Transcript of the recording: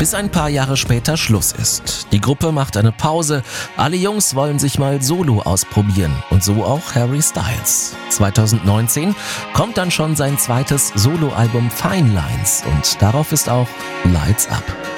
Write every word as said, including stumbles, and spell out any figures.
bis ein paar Jahre später Schluss ist. Die Gruppe macht eine Pause, alle Jungs wollen sich mal solo ausprobieren und so auch Harry Styles. zwanzig neunzehn kommt dann schon sein zweites Soloalbum Fine Lines und darauf ist auch Lights Up.